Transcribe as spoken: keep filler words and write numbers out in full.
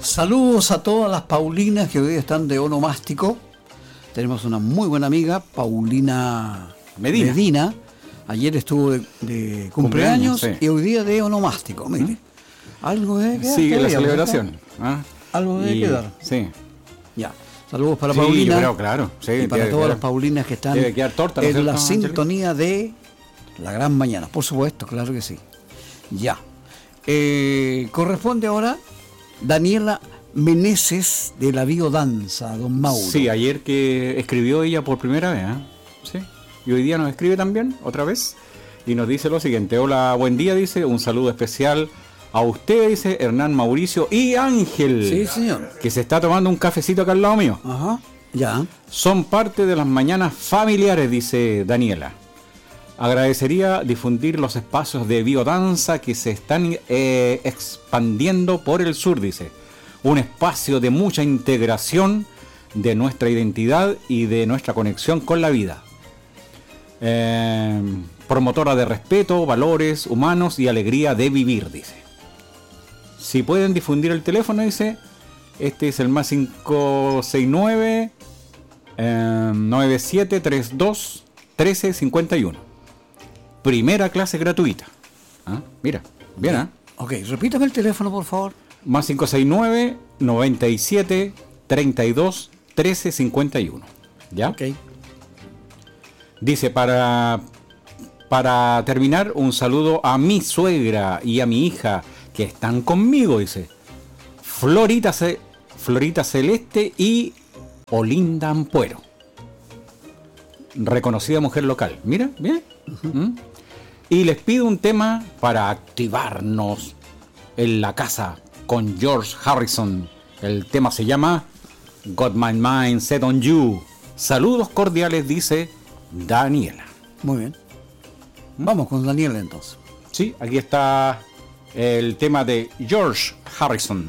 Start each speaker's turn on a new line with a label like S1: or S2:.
S1: Saludos a todas las Paulinas que hoy están de onomástico. Tenemos una muy buena amiga, Paulina Medina. Medina. Ayer estuvo de, de cumpleaños, cumpleaños sí. Y hoy día de onomástico. Mire, ¿Mm? Algo de quedar.
S2: Sí, la celebración. ¿Ah?
S1: Algo de
S2: y,
S1: quedar.
S2: Sí.
S1: Ya. Saludos para
S2: sí,
S1: Paulina.
S2: Pero, claro, sí,
S1: y para todas las Paulinas que están
S2: torta, ¿no?
S1: en la sintonía de La Gran Mañana. Por supuesto, claro que sí. Ya. Eh, corresponde ahora Daniela Meneses de la Biodanza, don Mauro.
S2: Sí, ayer que escribió ella por primera vez, ¿eh? Sí. Y hoy día nos escribe también, otra vez, y nos dice lo siguiente: hola, buen día, dice, un saludo especial a usted, dice Hernán, Mauricio y Ángel.
S1: Sí, señor.
S2: Que se está tomando un cafecito acá al lado mío.
S1: Ajá, ya.
S2: Son parte de las mañanas familiares, dice Daniela. Agradecería difundir los espacios de biodanza que se están eh, expandiendo por el sur, dice. Un espacio de mucha integración de nuestra identidad y de nuestra conexión con la vida. Eh, promotora de respeto, valores humanos y alegría de vivir, dice. Si pueden difundir el teléfono, dice, este es el más cinco seis nueve, eh, nueve siete tres dos, uno tres cinco uno. Primera clase gratuita. ¿Ah? Mira, bien, ¿ah? ¿eh?
S1: Ok, repítame el teléfono, por favor.
S2: Más cinco seis nueve, noventa y siete, treinta y dos, trece cincuenta y uno. ¿Ya?
S1: Ok.
S2: Dice, para, para terminar, un saludo a mi suegra y a mi hija que están conmigo, dice. Florita, Ce- Florita Celeste y Olinda Ampuero. Reconocida mujer local. Mira, bien. Uh-huh. ¿Mm? Y les pido un tema para activarnos en la casa con George Harrison. El tema se llama Got My Mind Set on You. Saludos cordiales, dice Daniela.
S1: Muy bien. Vamos con Daniela entonces.
S2: Sí, aquí está el tema de George Harrison.